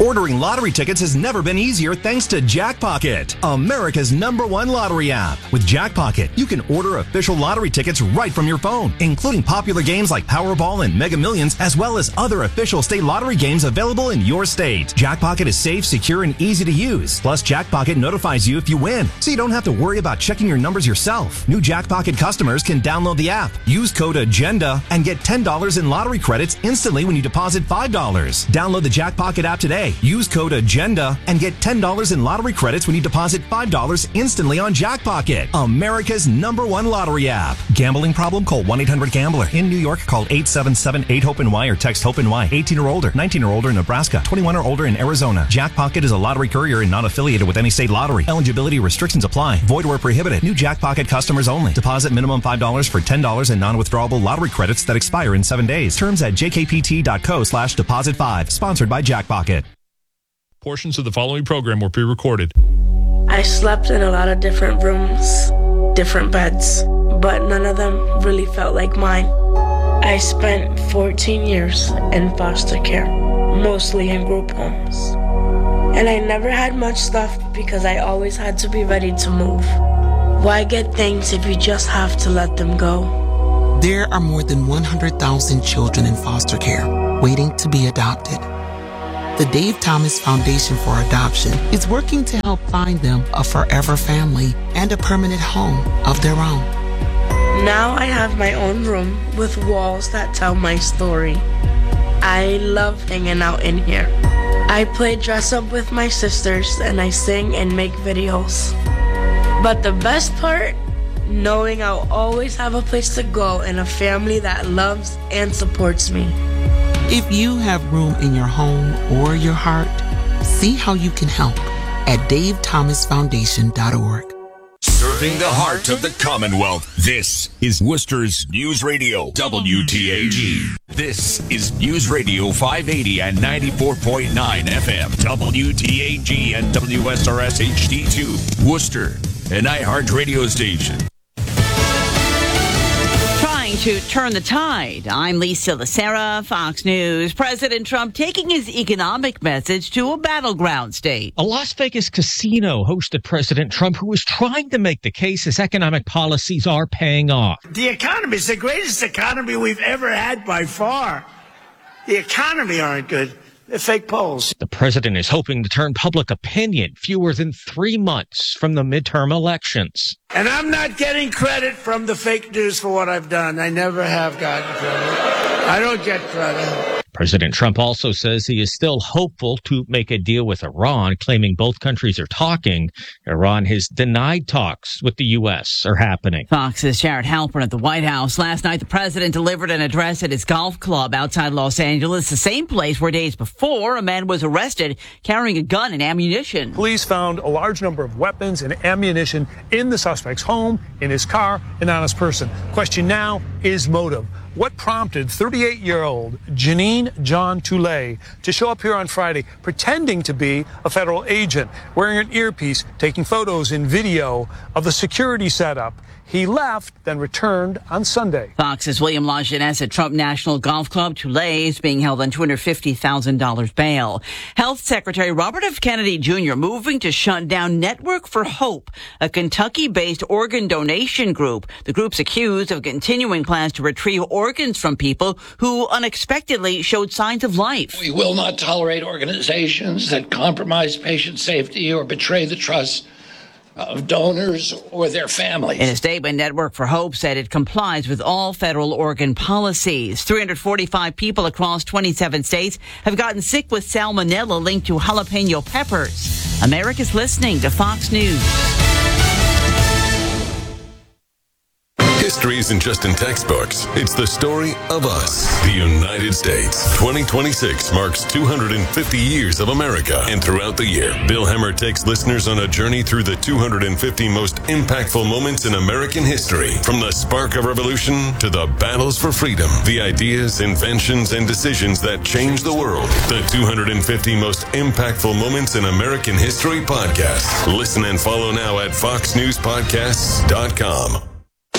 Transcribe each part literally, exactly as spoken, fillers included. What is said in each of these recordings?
Ordering lottery tickets has never been easier thanks to Jackpocket, America's number one lottery app. With Jackpocket, you can order official lottery tickets right from your phone, including popular games like Powerball and Mega Millions, as well as other official state lottery games available in your state. Jackpocket is safe, secure, and easy to use. Plus, Jackpocket notifies you if you win, so you don't have to worry about checking your numbers yourself. New Jackpocket customers can download the app, use code AGENDA, and get ten dollars in lottery credits instantly when you deposit five dollars. Download the Jackpocket app today. Use code AGENDA and get ten dollars in lottery credits when you deposit five dollars instantly on Jackpocket, America's number one lottery app. Gambling problem? Call one eight hundred gambler. In New York, call eight seven seven eight hope N Y or text HOPE-NY. eighteen or older, nineteen or older in Nebraska, twenty-one or older in Arizona. Jackpocket is a lottery courier and not affiliated with any state lottery. Eligibility restrictions apply. Void where prohibited. New Jackpocket customers only. Deposit minimum five dollars for ten dollars in non-withdrawable lottery credits that expire in seven days. Terms at jkpt.co slash deposit five. Sponsored by Jackpocket. Portions of the following program were pre-recorded. I slept in a lot of different rooms, different beds, but none of them really felt like mine. I spent fourteen years in foster care, mostly in group homes. And I never had much stuff because I always had to be ready to move. Why get things if you just have to let them go? There are more than one hundred thousand children in foster care waiting to be adopted. The Dave Thomas Foundation for Adoption is working to help find them a forever family and a permanent home of their own. Now I have my own room with walls that tell my story. I love hanging out in here. I play dress up with my sisters and I sing and make videos. But the best part, knowing I'll always have a place to go and a family that loves and supports me. If you have room in your home or your heart, see how you can help at dave thomas foundation dot org. Serving the heart of the Commonwealth. This is Worcester's News Radio, W T A G. This is News Radio five eighty and ninety-four point nine F M, W T A G and W S R S H D two, Worcester, an iHeart radio station. To turn the tide. I'm Lisa Lacera, Fox News. President Trump taking his economic message to a battleground state. A Las Vegas casino hosted President Trump, who was trying to make the case his economic policies are paying off. The economy is the greatest economy we've ever had by far. The economy aren't good. They're fake polls. The president is hoping to turn public opinion fewer than three months from the midterm elections. And I'm not getting credit from the fake news for what I've done. I never have gotten credit. I don't get credit. President Trump also says he is still hopeful to make a deal with Iran, claiming both countries are talking. Iran has denied talks with the U S are happening. Fox's Jared Halpern at the White House. Last night, the president delivered an address at his golf club outside Los Angeles, the same place where days before a man was arrested carrying a gun and ammunition. Police found a large number of weapons and ammunition in the suspect's home, in his car, and on his person. Question now is motive. What prompted thirty-eight-year-old Janine John Toulet to show up here on Friday pretending to be a federal agent, wearing an earpiece, taking photos and video of the security setup? He left, then returned on Sunday. Fox's William Lajeunesse at Trump National Golf Club. Toulet is being held on two hundred fifty thousand dollars bail. Health Secretary Robert F. Kennedy Junior moving to shut down Network for Hope, a Kentucky-based organ donation group. The group's accused of continuing plans to retrieve organs from people who unexpectedly showed signs of life. We will not tolerate organizations that compromise patient safety or betray the trust of donors or their families. In a statement, Network for Hope said it complies with all federal organ policies. three hundred forty-five people across twenty-seven states have gotten sick with salmonella linked to jalapeno peppers. America's listening to Fox News. History isn't just in textbooks. It's the story of us, the United States. twenty twenty-six marks two hundred fifty years of America. And throughout the year, Bill Hemmer takes listeners on a journey through the two hundred fifty most impactful moments in American history. From the spark of revolution to the battles for freedom, the ideas, inventions, and decisions that changed the world. The two hundred fifty most impactful moments in American history podcast. Listen and follow now at fox news podcasts dot com. You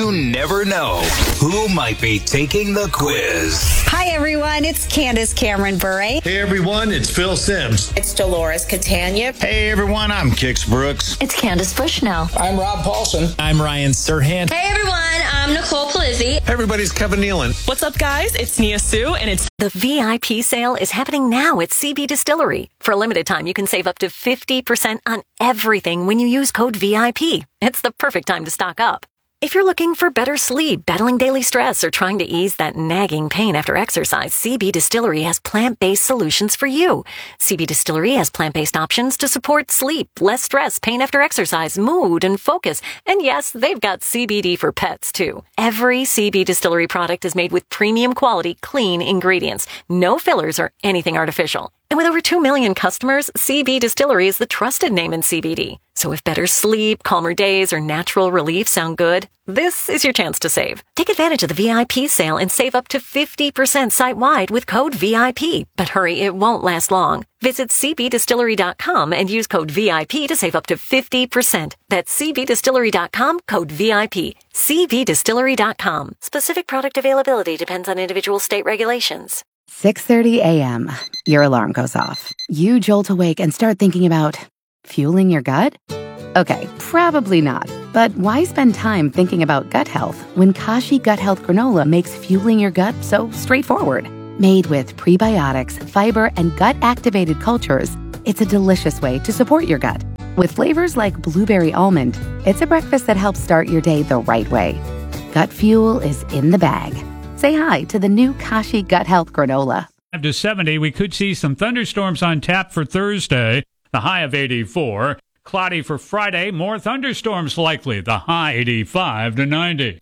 You never know who might be taking the quiz. Hi, everyone. It's Candace Cameron Bure. Hey, everyone. It's Phil Sims. It's Dolores Catania. Hey, everyone. I'm Kix Brooks. It's Candace Bushnell. I'm Rob Paulson. I'm Ryan Serhant. Hey, everyone. I'm Nicole Palizzi. Hey, everybody's Kevin Nealon. What's up, guys? It's Nia Sue, and it's... The V I P sale is happening now at C B Distillery. For a limited time, you can save up to fifty percent on everything when you use code V I P. It's the perfect time to stock up. If you're looking for better sleep, battling daily stress, or trying to ease that nagging pain after exercise, C B Distillery has plant-based solutions for you. C B Distillery has plant-based options to support sleep, less stress, pain after exercise, mood, and focus. And yes, they've got C B D for pets, too. Every C B Distillery product is made with premium quality, clean ingredients. No fillers or anything artificial. And with over two million customers, C B Distillery is the trusted name in C B D. So if better sleep, calmer days, or natural relief sound good, this is your chance to save. Take advantage of the V I P sale and save up to fifty percent site-wide with code V I P. But hurry, it won't last long. Visit c b distillery dot com and use code V I P to save up to fifty percent. That's c b distillery dot com, code V I P. c b distillery dot com. Specific product availability depends on individual state regulations. six thirty a.m. Your alarm goes off. You jolt awake and start thinking about fueling your gut? Okay, probably not. But why spend time thinking about gut health when Kashi Gut Health Granola makes fueling your gut so straightforward? Made with prebiotics, fiber, and gut-activated cultures, it's a delicious way to support your gut. With flavors like blueberry almond, it's a breakfast that helps start your day the right way. Gut fuel is in the bag. Say hi to the new Kashi Gut Health Granola. To seventy, we could see some thunderstorms on tap for Thursday, the high of eighty-four. Cloudy for Friday, more thunderstorms likely, the high eighty-five to ninety.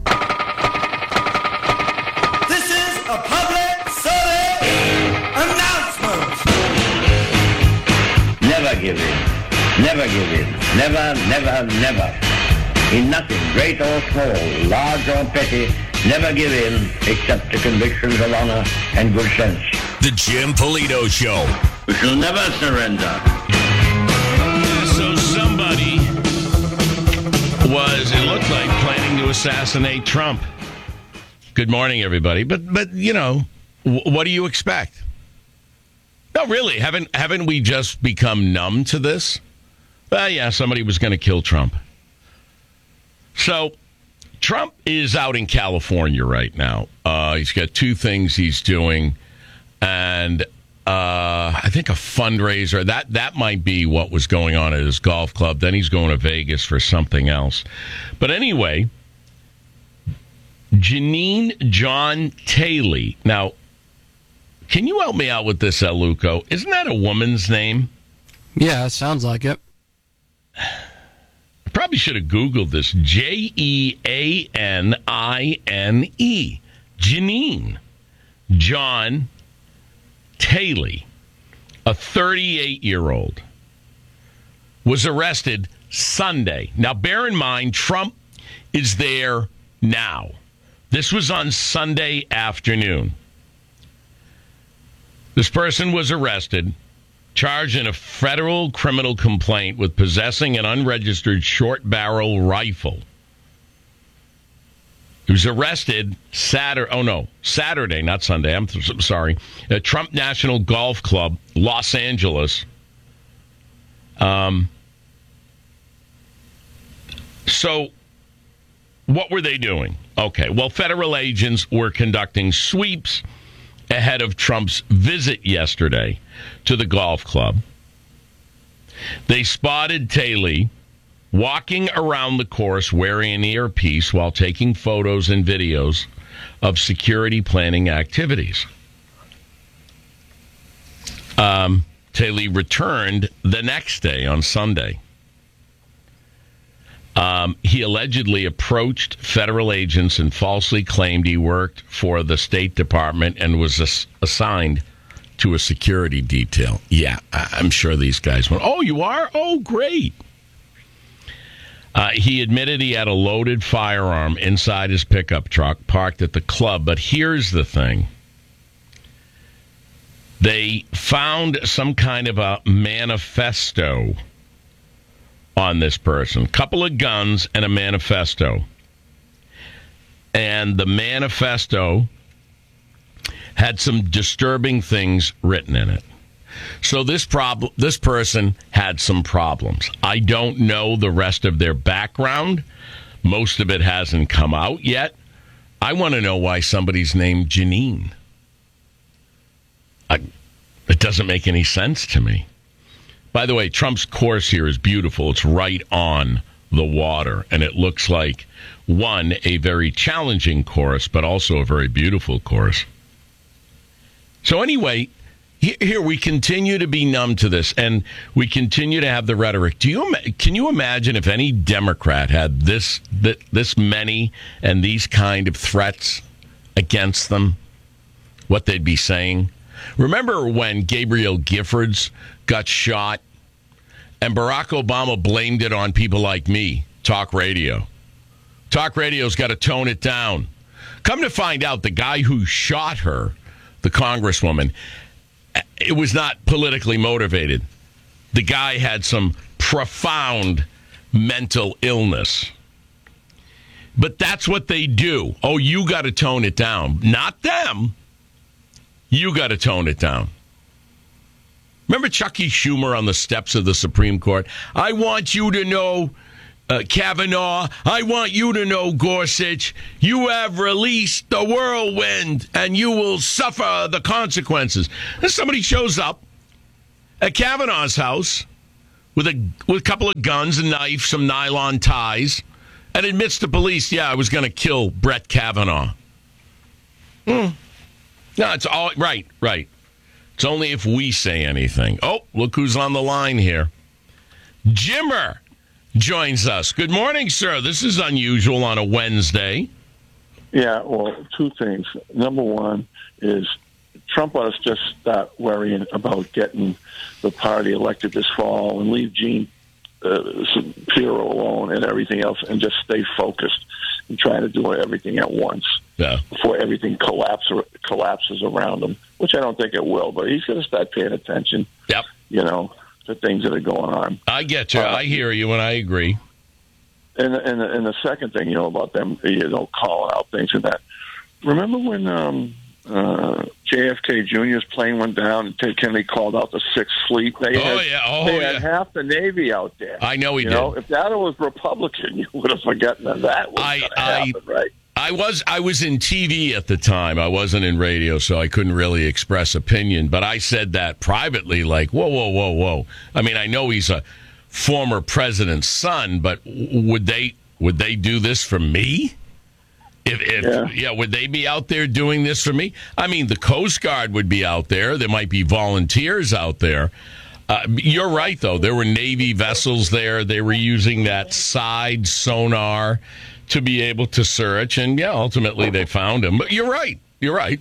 This is a public service announcement. Never give in. Never give in. Never, never, never. In nothing, great or small, large or petty, never give in except to convictions of honor and good sense. The Jim Polito Show. We shall never surrender. Yeah, so somebody was, it looked like, planning to assassinate Trump. Good morning, everybody. But, but you know, w- what do you expect? No, really, haven't haven't we just become numb to this? Well, yeah, somebody was going to kill Trump. So, Trump is out in California right now. Uh, he's got two things he's doing, and uh, I think a fundraiser. That that might be what was going on at his golf club. Then he's going to Vegas for something else. But anyway, Janine John Taylor. Now, can you help me out with this, El Luco? Isn't that a woman's name? Yeah, it sounds like it. Probably should have Googled this. J E A N I N E. Janine John Taylor, a thirty-eight-year-old, was arrested Sunday. Now, bear in mind, Trump is there now. This was on Sunday afternoon. This person was arrested, charged in a federal criminal complaint with possessing an unregistered short-barrel rifle. He was arrested Saturday, oh no, Saturday, not Sunday, I'm th- sorry, at Trump National Golf Club, Los Angeles. Um. So, what were they doing? Okay, well, federal agents were conducting sweeps ahead of Trump's visit yesterday to the golf club. They spotted Taylor walking around the course wearing an earpiece while taking photos and videos of security planning activities. Um, Taylor returned the next day on Sunday. Um, he allegedly approached federal agents and falsely claimed he worked for the State Department and was ass- assigned to a security detail. Yeah, I- I'm sure these guys went, oh, you are? Oh, great. Uh, he admitted he had a loaded firearm inside his pickup truck parked at the club. But here's the thing. They found some kind of a manifesto on this person. Couple of guns and a manifesto. and the manifesto had some disturbing things written in it. So this prob- this person had some problems. I don't know the rest of their background. Most of it hasn't come out yet. I want to know why somebody's named Janine. I, it doesn't make any sense to me. By the way, Trump's course here is beautiful. It's right on the water, and it looks like, one, a very challenging course, but also a very beautiful course. So anyway, here we continue to be numb to this, and we continue to have the rhetoric. Do you can you imagine if any Democrat had this this many and these kind of threats against them, what they'd be saying? Remember when Gabrielle Giffords got shot, and Barack Obama blamed it on people like me, talk radio. Talk radio's got to tone it down. Come to find out, the guy who shot her, the congresswoman, it was not politically motivated. The guy had some profound mental illness. But that's what they do. Oh, you got to tone it down. Not them. You got to tone it down. Remember Chucky Schumer on the steps of the Supreme Court? I want you to know, uh, Kavanaugh, I want you to know, Gorsuch, you have released the whirlwind and you will suffer the consequences. And somebody shows up at Kavanaugh's house with a, with a couple of guns, a knife, some nylon ties, and admits to police, yeah, I was going to kill Brett Kavanaugh. Hmm. No, it's all right, right. It's only if we say anything. Oh, look who's on the line here. Jimmer joins us. Good morning, sir. This is unusual on a Wednesday. Yeah, well, two things. Number one is Trump ought to just start worrying about getting the party elected this fall and leave Gene uh, Shapiro alone and everything else and just stay focused and try to do everything at once. Yeah. Before everything collapse, collapses around him, which I don't think it will, but he's going to start paying attention, yep. you know, to things that are going on. I get you. Uh, I hear you, and I agree. And, and, and the second thing, you know, about them, you know, calling out things and that. Remember when um, uh, J F K Junior's plane went down and Ted Kennedy called out the Sixth Fleet? They oh, had, yeah. Oh, they yeah. had half the Navy out there. I know he you did. Know? If that was Republican, you would have forgotten that that was going to happen, right? I was I was in T V at the time. I wasn't in radio, so I couldn't really express opinion. But I said that privately, like, whoa, whoa, whoa, whoa. I mean, I know he's a former president's son, but would they would they do this for me? If, if yeah. yeah, would they be out there doing this for me? I mean, the Coast Guard would be out there. There might be volunteers out there. Uh, you're right, though. There were Navy vessels there. They were using that side sonar to be able to search, and yeah, ultimately they found him. But you're right. You're right.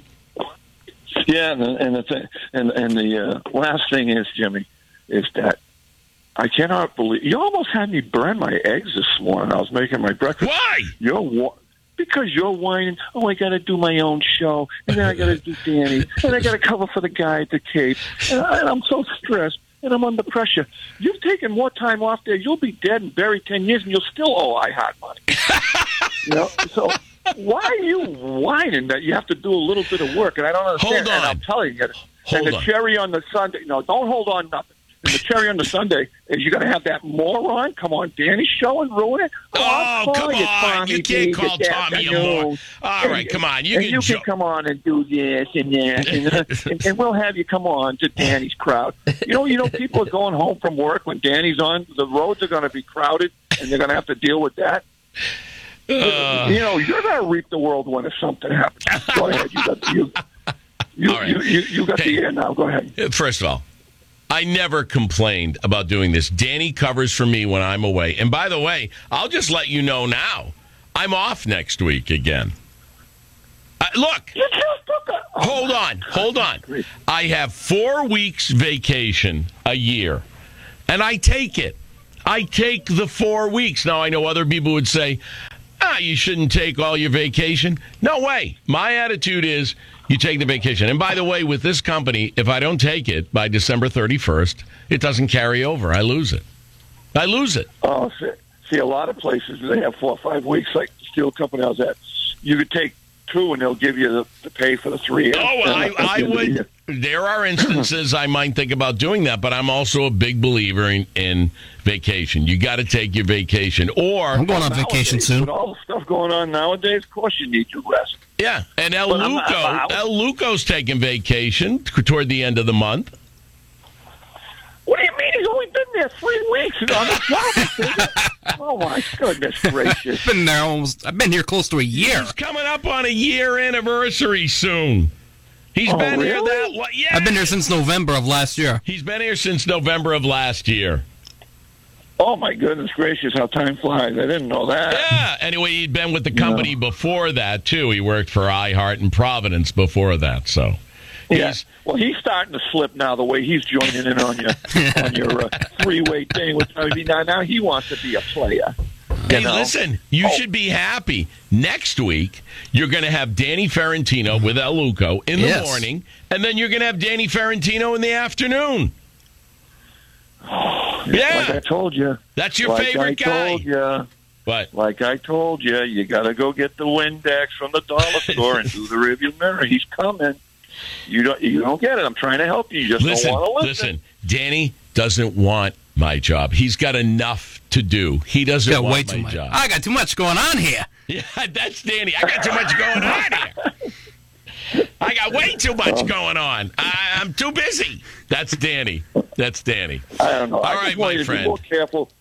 Yeah, and and the thing, and and the uh, last thing is, Jimmy, is that I cannot believe you almost had me burn my eggs this morning. I was making my breakfast. Why? You're because you're whining. Oh, I got to do my own show, and then I got to do Danny, and I got to cover for the guy at the Cape, and, I, and I'm so stressed. And I'm under pressure. You've taken more time off there. You'll be dead and buried ten years, and you'll still owe iHeart money. you know, so why are you whining that you have to do a little bit of work? And I don't understand. Hold on. And I'm telling you, hold and the on. cherry on the Sunday. No, don't hold on nothing. And the cherry on the Sunday is you're going to have that moron come on Danny's show and ruin it. Oh, oh come you, on. Tommy You can't B, call Tommy a moron. All right, come on. You and can you jo- can come on and do this and that, and, uh, and, and we'll have you come on to Danny's crowd. You know, you know, people are going home from work when Danny's on. The roads are going to be crowded, and they're going to have to deal with that. Uh, you know, you're going to reap the whirlwind if something happens. Go ahead. You got, you, you, right. you, you, you got hey, the air now. Go ahead. First of all, I never complained about doing this. Danny covers for me when I'm away. And by the way, I'll just let you know now, I'm off next week again. Uh, look, hold on, hold on. I have four weeks vacation a year, and I take it. I take the four weeks. Now, I know other people would say, ah, you shouldn't take all your vacation. No way. My attitude is, you take the vacation. And by the way, with this company, if I don't take it by December thirty-first, it doesn't carry over. I lose it. I lose it. Oh, see, see a lot of places, they have four or five weeks, like the steel company I was at. you could take two, and they'll give you the, the pay for the three. Oh, I, I would. There are instances I might think about doing that, but I'm also a big believer in, in vacation. You got to take your vacation, or I'm going on vacation nowadays, soon. With all the stuff going on nowadays, of course you need your rest. Yeah, and El But I'm- Luco, I'm- El Luco's taking vacation toward the end of the month. What do you mean? He's only been there three weeks on the job. Oh my goodness gracious! Been there almost. I've been here close to a year. He's coming up on a year anniversary soon. He's Oh, been here really? that what? Yeah, I've been here since November of last year. he's been here since November of last year. Oh my goodness gracious! How time flies! I didn't know that. Yeah. Anyway, he'd been with the company before that too. He worked for iHeart and Providence before that. So, Yeah. he's, Well, he's starting to slip now. The way he's joining in on your on your uh, three-way thing, which I mean, now now he wants to be a player. Hey, You know? listen, you Oh. should be happy. Next week, you're going to have Danny Ferrantino with El Luco in the Yes. morning, and then you're going to have Danny Ferrantino in the afternoon. Yeah. Like I told you. That's your like favorite I guy. Told you. But Like I told you, you got to go get the Windex from the dollar store and do the rearview mirror. He's coming. You don't. You don't get it. I'm trying to help you. You just listen, don't want to listen. listen, Danny doesn't want my job. He's got enough to do. He doesn't Got want way my too much. job. I got too much going on here. Yeah, that's Danny. I got too much going on here. I got way too much going on. I, I'm too busy. That's Danny. That's Danny. I don't know. All I right, just want my you to friend. be more careful